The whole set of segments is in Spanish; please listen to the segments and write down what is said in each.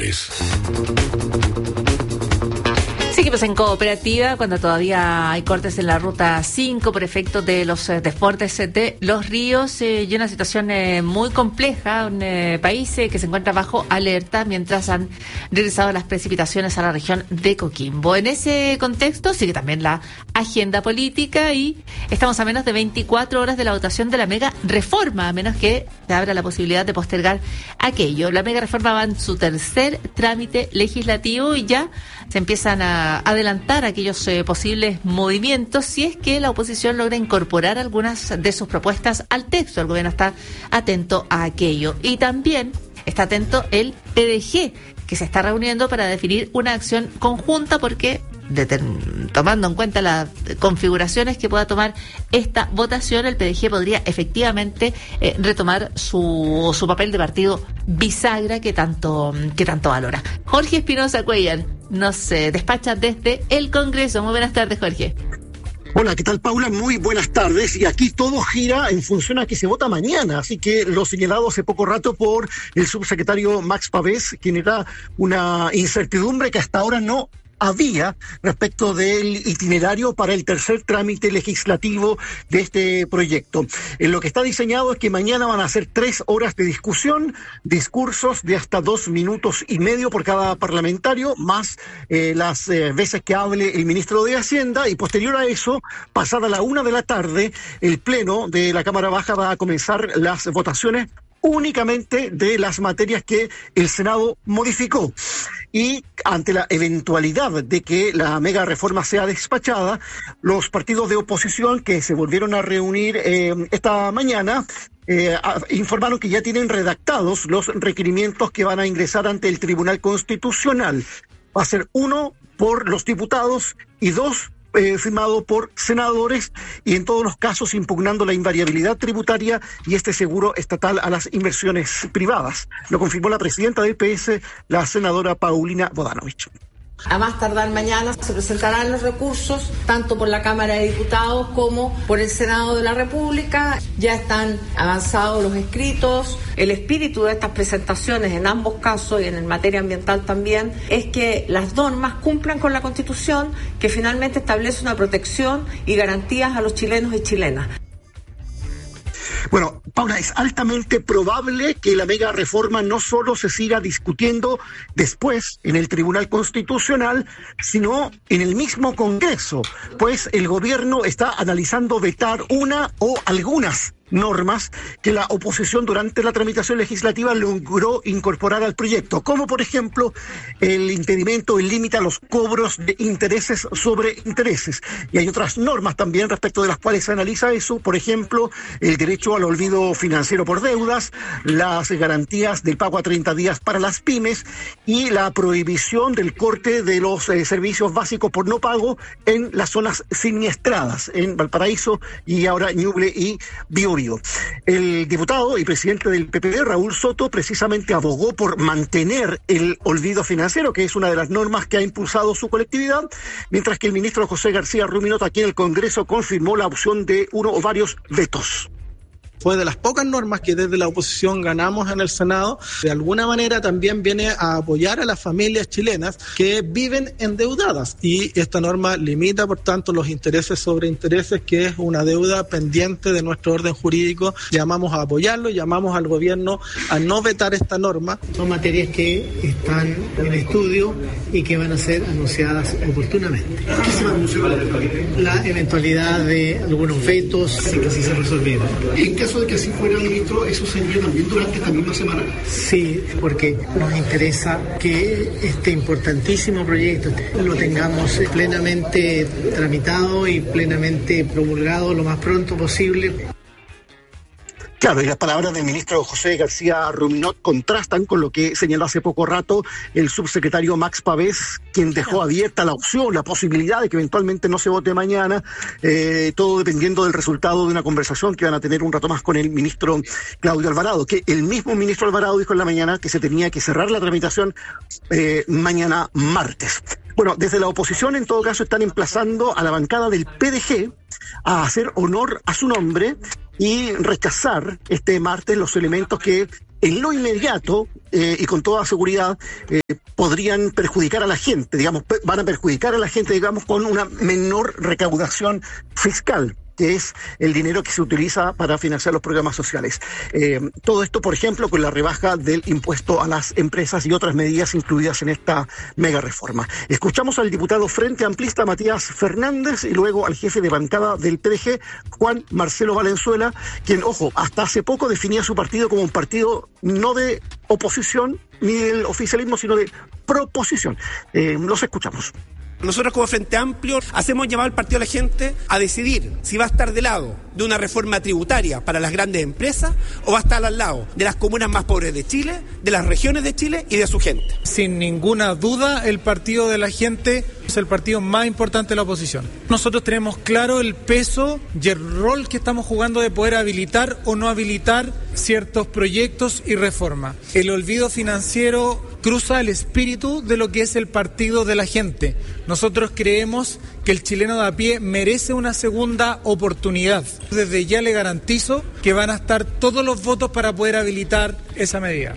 Portales. Seguimos en Cooperativa cuando todavía hay cortes en la ruta 5 por efecto de los desbordes de los ríos y una situación muy compleja, un país que se encuentra bajo alerta mientras han regresado las precipitaciones a la región de Coquimbo. En ese contexto sigue también la agenda política y estamos a menos de 24 horas de la votación de la mega reforma, a menos que se abra la posibilidad de postergar aquello. La mega reforma va en su tercer trámite legislativo y ya se empiezan a adelantar aquellos posibles movimientos si es que la oposición logra incorporar algunas de sus propuestas al texto. El gobierno está atento a aquello. Y también está atento el PDG, que se está reuniendo para definir una acción conjunta porque, tomando en cuenta las configuraciones que pueda tomar esta votación, el PDG podría efectivamente retomar su papel de partido bisagra que tanto valora. Jorge Espinosa Cuellar nos despacha desde el Congreso. Muy buenas tardes, Jorge. Hola, ¿qué tal, Paula? Muy buenas tardes. Y aquí todo gira en función a que se vota mañana. Así que lo señalado hace poco rato por el subsecretario Max Pavés, quien era una incertidumbre que hasta ahora no había respecto del itinerario para el tercer trámite legislativo de este proyecto. Lo que está diseñado es que mañana van a ser 3 horas de discusión, discursos de hasta 2 minutos y medio por cada parlamentario, más las veces que hable el ministro de Hacienda, y posterior a eso, pasada la 1 de la tarde, el pleno de la Cámara Baja va a comenzar las votaciones únicamente de las materias que el Senado modificó. Y ante la eventualidad de que la mega reforma sea despachada, los partidos de oposición que se volvieron a reunir esta mañana informaron que ya tienen redactados los requerimientos que van a ingresar ante el Tribunal Constitucional. Va a ser 1 por los diputados y 2 firmado por senadores, y en todos los casos impugnando la invariabilidad tributaria y este seguro estatal a las inversiones privadas. Lo confirmó la presidenta del PS, la senadora Paulina Bodanovich. A más tardar mañana se presentarán los recursos, tanto por la Cámara de Diputados como por el Senado de la República. Ya están avanzados los escritos. El espíritu de estas presentaciones, en ambos casos y en materia ambiental también, es que las normas cumplan con la Constitución, que finalmente establece una protección y garantías a los chilenos y chilenas. Bueno, Paula, es altamente probable que la mega reforma no solo se siga discutiendo después en el Tribunal Constitucional, sino en el mismo Congreso, pues el gobierno está analizando vetar una o algunas normas que la oposición durante la tramitación legislativa logró incorporar al proyecto, como por ejemplo el impedimento, el límite a los cobros de intereses sobre intereses. Y hay otras normas también respecto de las cuales se analiza eso, por ejemplo, el derecho al olvido financiero por deudas, las garantías del pago a 30 días para las pymes y la prohibición del corte de los servicios básicos por no pago en las zonas siniestradas, en Valparaíso y ahora Ñuble y Biobío. El diputado y presidente del PPD, Raúl Soto, precisamente abogó por mantener el olvido financiero, que es una de las normas que ha impulsado su colectividad, mientras que el ministro José García Ruminot aquí en el Congreso confirmó la opción de uno o varios vetos. Fue de las pocas normas que desde la oposición ganamos en el Senado. De alguna manera también viene a apoyar a las familias chilenas que viven endeudadas, y esta norma limita, por tanto, los intereses sobre intereses, que es una deuda pendiente de nuestro orden jurídico. Llamamos a apoyarlo, llamamos al gobierno a no vetar esta norma. Son materias que están en estudio y que van a ser anunciadas oportunamente. ¿Qué se va a anunciar? La eventualidad de algunos vetos que sí se resolvieron. En caso de que así fuera, ministro, ¿eso sería también durante esta misma semana? Sí, porque nos interesa que este importantísimo proyecto lo tengamos plenamente tramitado y plenamente promulgado lo más pronto posible. Claro, y las palabras del ministro José García Ruminot contrastan con lo que señaló hace poco rato el subsecretario Max Pavés, quien dejó abierta la opción, la posibilidad de que eventualmente no se vote mañana, todo dependiendo del resultado de una conversación que van a tener un rato más con el ministro Claudio Alvarado, que el mismo ministro Alvarado dijo en la mañana que se tenía que cerrar la tramitación mañana martes. Bueno, desde la oposición en todo caso están emplazando a la bancada del PDG a hacer honor a su nombre y rechazar este martes los elementos que en lo inmediato y con toda seguridad podrían perjudicar a la gente, van a perjudicar a la gente, con una menor recaudación fiscal, que es el dinero que se utiliza para financiar los programas sociales. Todo esto, por ejemplo, con la rebaja del impuesto a las empresas y otras medidas incluidas en esta mega reforma. Escuchamos al diputado Frente Amplista Matías Fernández y luego al jefe de bancada del PDG, Juan Marcelo Valenzuela, quien, ojo, hasta hace poco definía su partido como un partido no de oposición ni del oficialismo, sino de proposición. Los escuchamos. Nosotros como Frente Amplio hacemos llamado al partido a la gente a decidir si va a estar del lado de una reforma tributaria para las grandes empresas o va a estar al lado de las comunas más pobres de Chile, de las regiones de Chile y de su gente. Sin ninguna duda, el partido de la gente es el partido más importante de la oposición. Nosotros tenemos claro el peso y el rol que estamos jugando de poder habilitar o no habilitar ciertos proyectos y reformas. El olvido financiero cruza el espíritu de lo que es el partido de la gente. Nosotros creemos que el chileno de a pie merece una segunda oportunidad. Desde ya le garantizo que van a estar todos los votos para poder habilitar esa medida.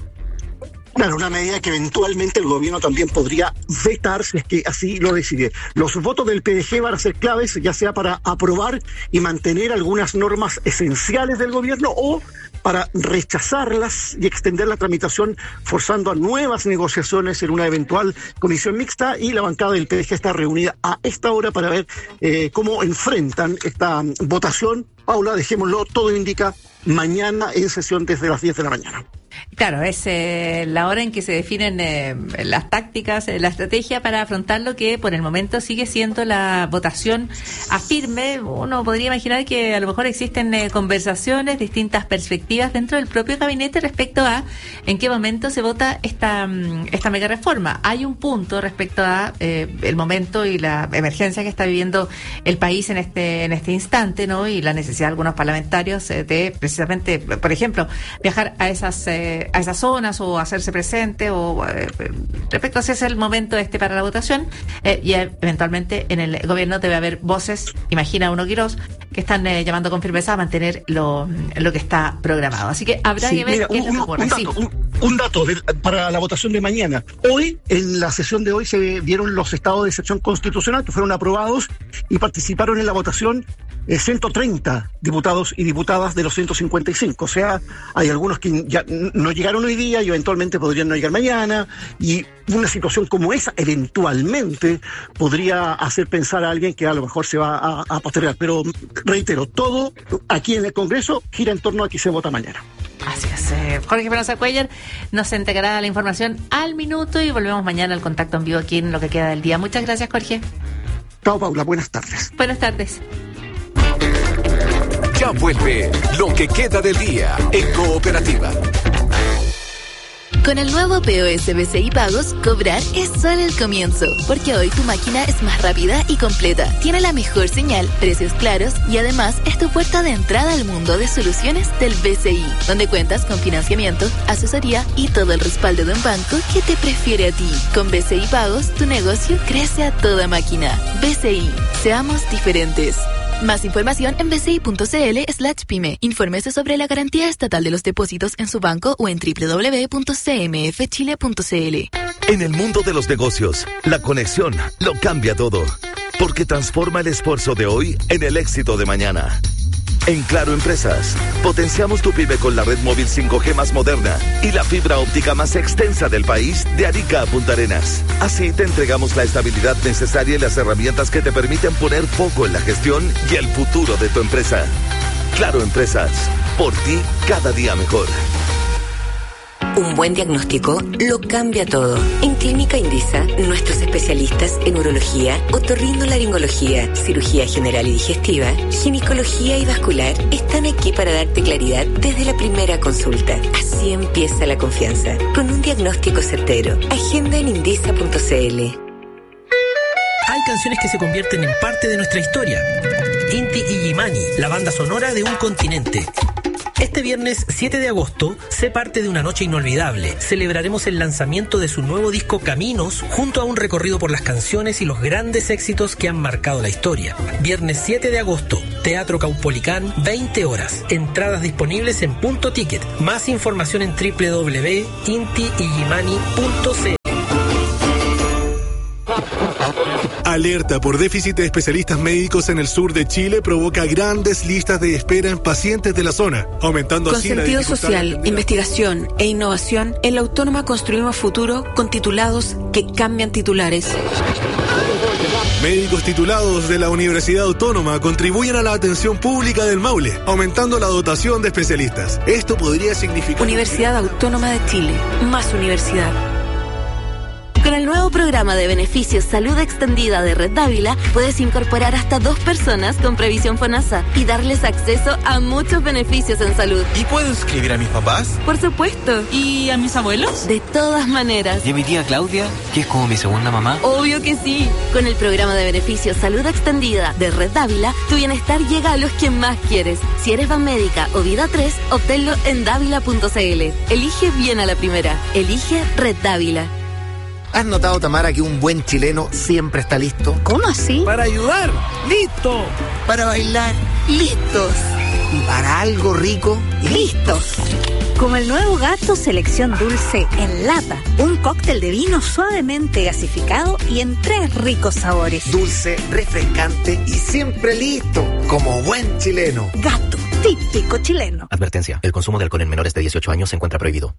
Claro, una medida que eventualmente el gobierno también podría vetar si es que así lo decide. Los votos del PDG van a ser claves, ya sea para aprobar y mantener algunas normas esenciales del gobierno o para rechazarlas y extender la tramitación forzando a nuevas negociaciones en una eventual comisión mixta, y la bancada del PDG está reunida a esta hora para ver cómo enfrentan esta votación. Paula, dejémoslo, todo indica mañana en sesión desde las 10 de la mañana. Claro, es la hora en que se definen las tácticas, la estrategia para afrontar lo que por el momento sigue siendo la votación a firme. Uno podría imaginar que a lo mejor existen conversaciones, distintas perspectivas dentro del propio gabinete respecto a en qué momento se vota esta mega reforma. Hay un punto respecto a el momento y la emergencia que está viviendo el país en este instante, ¿no? Y la necesidad de algunos parlamentarios de precisamente, por ejemplo, viajar a esas zonas o hacerse presente o respecto a si es el momento para la votación, y eventualmente en el gobierno debe haber voces, imagina uno Quirós, que están llamando con firmeza a mantener lo que está programado. Así que habrá que ver qué es lo que ocurre. Un dato para la votación de mañana. Hoy, en la sesión de hoy, se dieron los estados de excepción constitucional que fueron aprobados y participaron en la votación 130 diputados y diputadas de los 155. O sea, hay algunos que ya no llegaron hoy día y eventualmente podrían no llegar mañana, y una situación como esa eventualmente podría hacer pensar a alguien que a lo mejor se va a postergar. Pero reitero, todo aquí en el Congreso gira en torno a que se vota mañana. Así es. Jorge Espinosa Cuéllar nos entregará la información al minuto y volvemos mañana al contacto en vivo aquí en lo que queda del día. Muchas gracias, Jorge. Chao, Paula. Buenas tardes. Buenas tardes. Ya vuelve lo que queda del día en Cooperativa. Con el nuevo POS BCI Pagos, cobrar es solo el comienzo, porque hoy tu máquina es más rápida y completa, tiene la mejor señal, precios claros y además es tu puerta de entrada al mundo de soluciones del BCI, donde cuentas con financiamiento, asesoría y todo el respaldo de un banco que te prefiere a ti. Con BCI Pagos, tu negocio crece a toda máquina. BCI, seamos diferentes. Más información en bci.cl/pyme. Infórmese sobre la garantía estatal de los depósitos en su banco o en www.cmfchile.cl. En el mundo de los negocios, la conexión lo cambia todo, porque transforma el esfuerzo de hoy en el éxito de mañana. En Claro Empresas, potenciamos tu pyme con la red móvil 5G más moderna y la fibra óptica más extensa del país, de Arica a Punta Arenas. Así te entregamos la estabilidad necesaria y las herramientas que te permiten poner foco en la gestión y el futuro de tu empresa. Claro Empresas, por ti cada día mejor. Un buen diagnóstico lo cambia todo. En Clínica Indisa, nuestros especialistas en urología, otorrinolaringología, cirugía general y digestiva, ginecología y vascular están aquí para darte claridad desde la primera consulta. Así empieza la confianza, con un diagnóstico certero. Agenda en indisa.cl. Hay canciones que se convierten en parte de nuestra historia. Inti Illimani, la banda sonora de un continente. Este viernes 7 de agosto, sé parte de una noche inolvidable. Celebraremos el lanzamiento de su nuevo disco Caminos, junto a un recorrido por las canciones y los grandes éxitos que han marcado la historia. Viernes 7 de agosto, Teatro Caupolicán, 20 horas. Entradas disponibles en Punto Ticket. Más información en www.intiigimani.cl. Alerta por déficit de especialistas médicos en el sur de Chile provoca grandes listas de espera en pacientes de la zona, aumentando así la dificultad. Con sentido social, investigación e innovación, en la Autónoma construimos futuro con titulados que cambian titulares. Médicos titulados de la Universidad Autónoma contribuyen a la atención pública del Maule, aumentando la dotación de especialistas. Esto podría significar... Universidad Autónoma de Chile, más universidad. Con el nuevo programa de beneficios Salud Extendida de Red Dávila, puedes incorporar hasta 2 personas con previsión FONASA y darles acceso a muchos beneficios en salud. ¿Y puedo inscribir a mis papás? Por supuesto. ¿Y a mis abuelos? De todas maneras. ¿Y a mi tía Claudia, que es como mi segunda mamá? Obvio que sí. Con el programa de beneficios Salud Extendida de Red Dávila, tu bienestar llega a los que más quieres. Si eres Banmédica o Vida 3, obténlo en dávila.cl. Elige bien a la primera. Elige Red Dávila. ¿Has notado, Tamara, que un buen chileno siempre está listo? ¿Cómo así? Para ayudar, listo. Para bailar, listos. Y para algo rico, listos. Como el nuevo Gato Selección Dulce en lata. Un cóctel de vino suavemente gasificado y en 3 ricos sabores. Dulce, refrescante y siempre listo. Como buen chileno. Gato, típico chileno. Advertencia: el consumo de alcohol en menores de 18 años se encuentra prohibido.